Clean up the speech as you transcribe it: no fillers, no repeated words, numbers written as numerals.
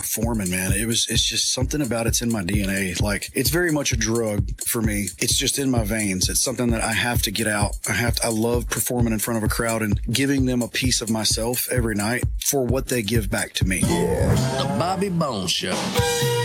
performing, man. It's just something about it's in my DNA. Like, it's very much a drug for me. It's just in my veins. It's something that I have to get out. I love performing in front of a crowd and giving them a piece of myself every night for what they give back to me. The Bobby Bones Show.